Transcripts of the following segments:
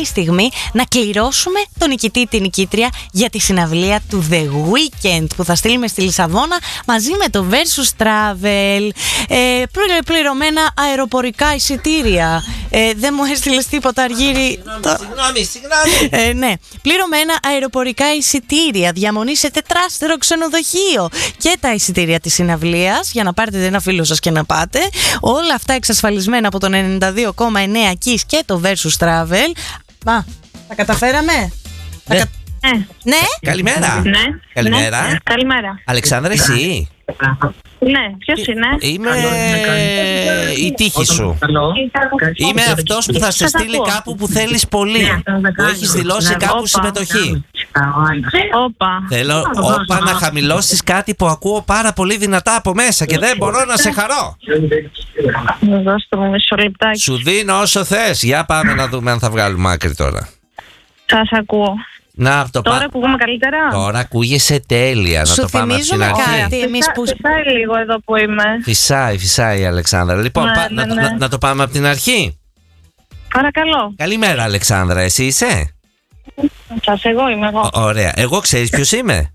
ήρθε η στιγμή να κληρώσουμε τον νικητή, την νικήτρια για τη συναυλία του The Weeknd που θα στείλουμε στη Λισαβόνα μαζί με το Versus Travel. Πληρωμένα αεροπορικά εισιτήρια. Δεν μου έστειλες τίποτα, Αργύρι. Συγγνώμη. Ναι. Πληρωμένα αεροπορικά εισιτήρια, διαμονή σε τετράστερο ξενοδοχείο και τα εισιτήρια της συναυλίας για να πάρετε ένα φίλο σας και να πάτε. Όλα αυτά εξασφαλισμένα από τον 92,9 Kiss και το Versus Travel. Τα καταφέραμε? Ναι. Καλημέρα. Ναι. Καλημέρα. Ναι. Καλημέρα. Αλεξάνδρα, εσύ? Ναι, ποιος είναι? Είμαι η τύχη σου. Είμαι αυτός που θα σε στείλει κάπου που θέλεις πολύ, που έχεις δηλώσει κάπου συμμετοχή. Όπα. Θέλω να χαμηλώσεις κάτι που ακούω πάρα πολύ δυνατά από μέσα και δεν μπορώ να σε χαρώ. Δώστε μου μισό λεπτάκι. Σου δίνω όσο θες. Για πάμε να δούμε αν θα βγάλουμε άκρη τώρα. Σας ακούω. Τώρα ακούγομαι καλύτερα? Τώρα ακούγεσαι τέλεια. Να το πάμε από την αρχή. Φυσάει λίγο εδώ που είμαι. Φυσάει η Αλεξάνδρα. Λοιπόν, να το πάμε από την αρχή. Παρακαλώ. Καλημέρα, Αλεξάνδρα, εσύ είσαι? Εγώ είμαι εγώ. Ωραία. Εγώ ξέρεις ποιος είμαι?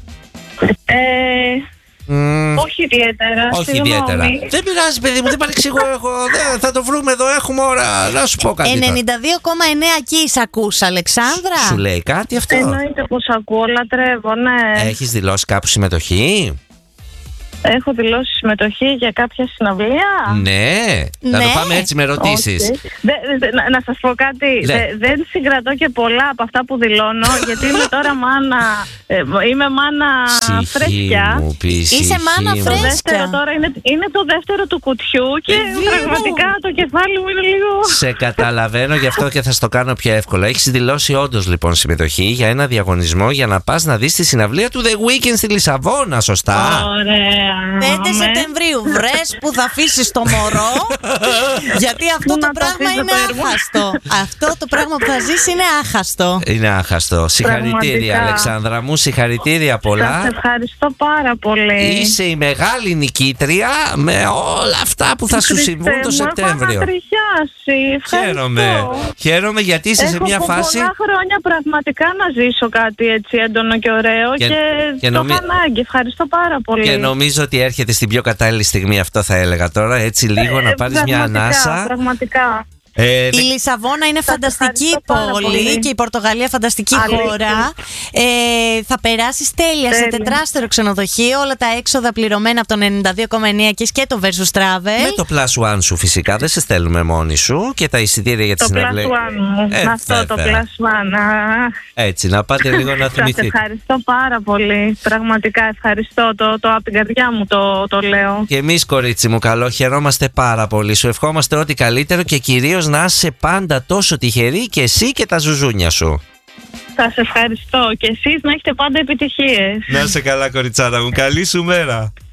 Όχι ιδιαίτερα. Όχι ιδιαίτερα. Δεν πειράζει, παιδί μου, δεν παρεξηγώ. Θα το βρούμε εδώ, έχουμε ώρα. Να σου πω κάτι. 92,9 Kiss ακούς, Αλεξάνδρα? Σου λέει κάτι αυτό? Εννοείται πως ακούω, λατρεύω, ναι. Έχεις δηλώσει κάπου συμμετοχή? Έχω δηλώσει συμμετοχή για κάποια συναυλία. Ναι. Να το πάμε έτσι με ερωτήσεις. Να σας πω κάτι. Δεν συγκρατώ και πολλά από αυτά που δηλώνω, γιατί είμαι τώρα μάνα. Είμαι μάνα φρέσκια. Είσαι μάνα φρέσκια. Τώρα είναι το δεύτερο του κουτιού και πραγματικά το κεφάλι μου είναι λίγο. Σε καταλαβαίνω, γι' αυτό και θα στο κάνω πιο εύκολα. Έχεις δηλώσει όντως λοιπόν συμμετοχή για ένα διαγωνισμό για να πας να δεις τη συναυλία του The Weeknd στη Λισαβόνα, σωστά? Ωραία. 5 Σεπτεμβρίου, βρες που θα αφήσεις το μωρό. Γιατί αυτό το πράγμα είναι άχαστο. Αυτό το πράγμα που θα ζεις είναι άχαστο. Είναι άχαστο. Συγχαρητήρια, Αλεξάνδρα μου, συγχαρητήρια πολλά. Σας ευχαριστώ πάρα πολύ. Είσαι η μεγάλη νικήτρια με όλα αυτά που θα σου συμβούν το Σεπτέμβριο. Χαίρομαι γιατί είσαι σε μια φάση. Έχω πολλά χρόνια πραγματικά να ζήσω κάτι έτσι έντονο και ωραίο και το είχα ανάγκη. Ευχαριστώ πάρα πολύ. Και νομίζω ότι έρχεται στην πιο κατάλληλη στιγμή, αυτό θα έλεγα τώρα, έτσι λίγο να πάρεις μια ανάσα. Πραγματικά. Η Λισαβόνα είναι φανταστική πόλη και η Πορτογαλία φανταστική χώρα. Θα περάσεις τέλεια σε τετράστερο ξενοδοχείο, όλα τα έξοδα πληρωμένα από τον 92,9 και το Versus Travel. Με το Plus One σου φυσικά, δεν σε στέλνουμε μόνοι σου και τα εισιτήρια για τη συναυλία. Το Plus One μου, αυτό το Plus One. Έτσι, να πάτε λίγο να θυμηθείτε. Σας ευχαριστώ πάρα πολύ, πραγματικά ευχαριστώ, το από την καρδιά μου το λέω. Και εμείς, κορίτσι μου, καλό, χαιρόμαστε πάρα πολύ. Σου ευχόμαστε ό,τι καλύτερο και κυρίως να είσαι πάντα τόσο τυχερή και εσύ και τα ζουζούνια σου. Σας ευχαριστώ και εσείς να έχετε πάντα επιτυχίες. Να είσαι καλά, κοριτσάρα μου, καλή σου μέρα.